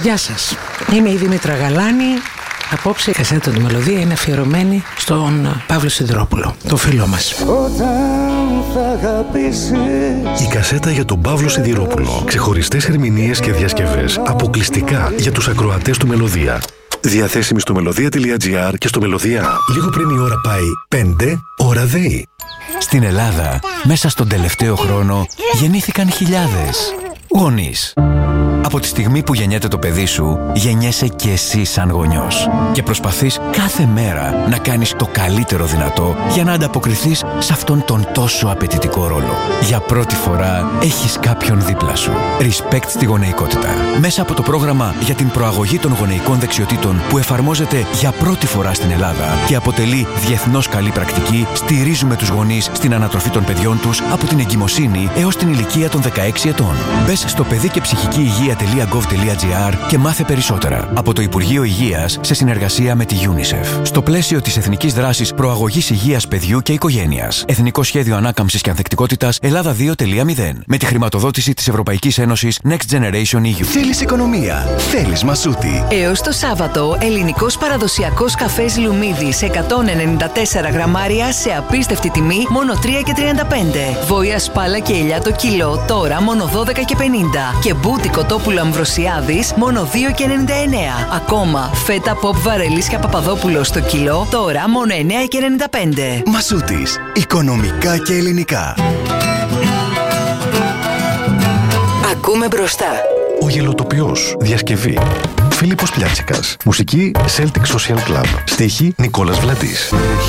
Γεια σας, είμαι η Δήμητρα Γαλάνη. Απόψε η κασέτα του Μελωδία είναι αφιερωμένη στον Παύλο Σιδηρόπουλο, το φίλο μας. Η κασέτα για τον Παύλο Σιδηρόπουλο. Ξεχωριστές ερμηνείες και διασκευές αποκλειστικά για τους ακροατές του Μελωδία. Διαθέσιμη στο melodia.gr και στο Μελωδία. Λίγο πριν η ώρα πάει 5, ώρα ΔΕΗ. Στην Ελλάδα, μέσα στον τελευταίο χρόνο, γεννήθηκαν χιλιάδες γονείς. Από τη στιγμή που γεννιέται το παιδί σου, γεννιέσαι και εσύ σαν γονιός. Και προσπαθείς κάθε μέρα να κάνεις το καλύτερο δυνατό για να ανταποκριθείς σε αυτόν τον τόσο απαιτητικό ρόλο. Για πρώτη φορά έχεις κάποιον δίπλα σου. Respect στη γονεϊκότητα. Μέσα από το πρόγραμμα για την προαγωγή των γονεϊκών δεξιοτήτων που εφαρμόζεται για πρώτη φορά στην Ελλάδα και αποτελεί διεθνώς καλή πρακτική, στηρίζουμε τους γονείς στην ανατροφή των παιδιών τους από την εγκυμοσύνη έως την ηλικία των 16 ετών. Μπες στο παιδί και ψυχική υγεία.gov.gr και μάθε περισσότερα από το Υπουργείο Υγείας σε συνεργασία με τη UNICEF. Στο πλαίσιο της Εθνικής Δράσης Προαγωγής Υγείας Παιδιού και Οικογένειας. Εθνικό Σχέδιο Ανάκαμψης και Ανθεκτικότητας Ελλάδα 2.0. Με τη χρηματοδότηση της Ευρωπαϊκής Ένωσης Next Generation EU. Θέλεις οικονομία. Θέλεις Μασούτη. Έως το Σάββατο, ελληνικός παραδοσιακός καφές Λουμίδι σε 194 γραμμάρια σε απίστευτη τιμή, μόνο 3,35. Βόια σπάλα και ελιά το κιλό, τώρα μόνο 12,50. Και μπούτι κοτόπουλο Αμβροσιάδης, μόνο 2,99. Ακόμα, φέτα ποπ Βαρελίσια Παπαδόπουλο στο κιλό, τώρα μόνο 9,95. Μασούτης. Οικονομικά και ελληνικά. Ακούμε μπροστά. Ο Γελοτοποιός. Διασκευή Φίλιππος Πλιάτσικας. Μουσική Celtic Social Club. Στίχη Νικόλας Βλατής.